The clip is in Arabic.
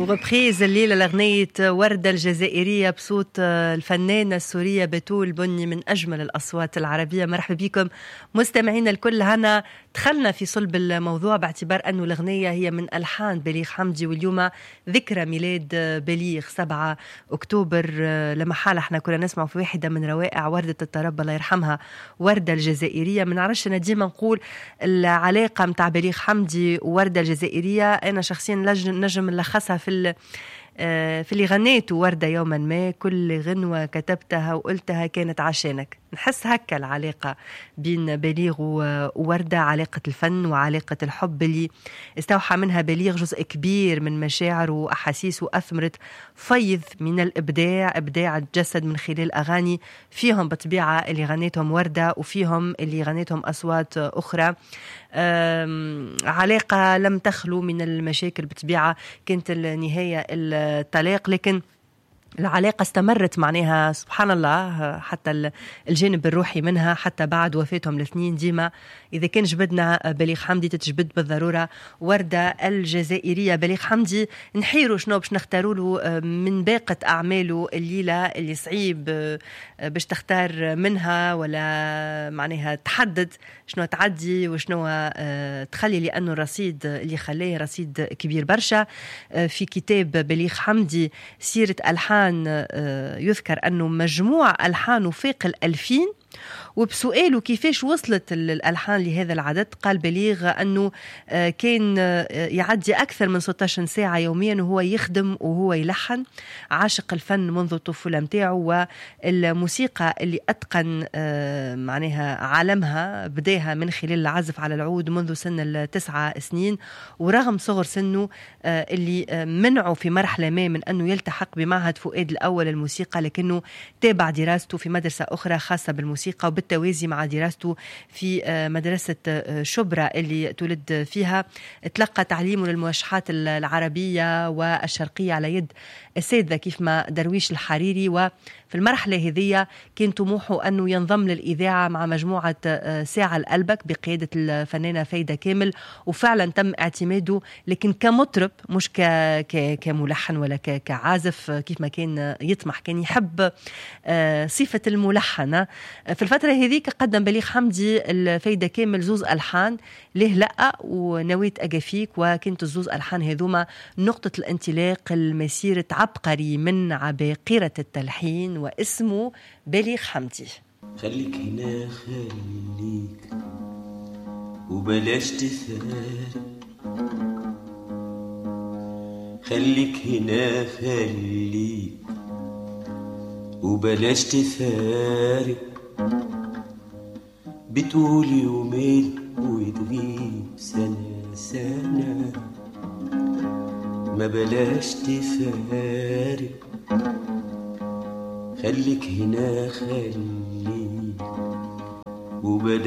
وغبخيز الليلة لغنية وردة الجزائرية بصوت الفنانة السورية بتول بني من أجمل الأصوات العربية. مرحبا بكم مستمعين الكل. هنا دخلنا في صلب الموضوع باعتبار أنه الأغنية هي من ألحان بليغ حمدي، واليوم ذكرى ميلاد بليغ 7 أكتوبر. لما حال احنا كنا نسمع في واحدة من روائع وردة الطرب الله يرحمها وردة الجزائرية. من عرش أنا ديما نقول العلاقة متاع بليغ حمدي ووردة الجزائرية أنا شخصيا نجم نلخصها في اللي غنيته وردة يوما ما: كل غنوة كتبتها وقلتها كانت عشانك. نحس هكا العلاقة بين بليغ ووردة، علاقة الفن وعلاقة الحب اللي استوحى منها بليغ جزء كبير من مشاعر وأحاسيس، وأثمرت فيض من الإبداع، إبداع الجسد من خلال أغاني فيهم بطبيعة اللي غنيتهم وردة وفيهم اللي غنيتهم أصوات أخرى. علاقة لم تخلو من المشاكل بطبيعة، كانت النهاية الطلاق، لكن العلاقة استمرت معناها سبحان الله حتى الجانب الروحي منها حتى بعد وفاتهم الاثنين. ديما إذا كان جبدنا بليغ حمدي تتجبد بالضرورة وردة الجزائرية. بليغ حمدي نحيروا شنو باش نختاروا له من باقة أعماله الليلة اللي صعيب باش تختار منها، ولا معناها تحدد شنو تعدي وشنو تخلي، لأنه الرصيد اللي خلاه رصيد كبير برشا. في كتاب بليغ حمدي سيرة ألحان يذكر أنه مجموع ألحانه فاق 2000، وبسؤاله كيفاش وصلت الألحان لهذا العدد قال بليغ أنه كان يعدي أكثر من 16 ساعة يوميا وهو يخدم وهو يلحن. عاشق الفن منذ الطفولة متاعه، والموسيقى اللي أتقن معناها عالمها بداها من خلال العزف على العود منذ سن 9 سنين، ورغم صغر سنه اللي منعه في مرحلة ما من أنه يلتحق بمعهد فؤاد الأول الموسيقى، لكنه تابع دراسته في مدرسة أخرى خاصة بالموسيقى، وبالتوازي مع دراسته في مدرسة شبرا اللي تولد فيها. تلقى تعليمه للموشحات العربية والشرقية على يد السيدة كيف ما درويش الحريري، وفي المرحلة هذه كان طموحه أنه ينضم للإذاعة مع مجموعة ساعة لقلبك بقيادة الفنانة فايدة كامل، وفعلا تم اعتماده لكن كمطرب مش كملحن ولا كعازف كيف ما كان يطمح. كان يحب صفة الملحنة. في الفترة هذيك قدم بليغ حمدي الفايدة كامل زوز ألحان ليه لأ ونويت أجافيك، وكانت الزوز ألحان هذوما نقطة الانطلاق المسيرة عبقري من عباقرة التلحين واسمه بليغ حمدي. خليك هنا خليك وبلاش تثاري، خليك هنا خليك وبلاش تثاري، بتقول يومين وتغيب سنة، ما بلاش تثاري، خليك هنا خليك وبلاش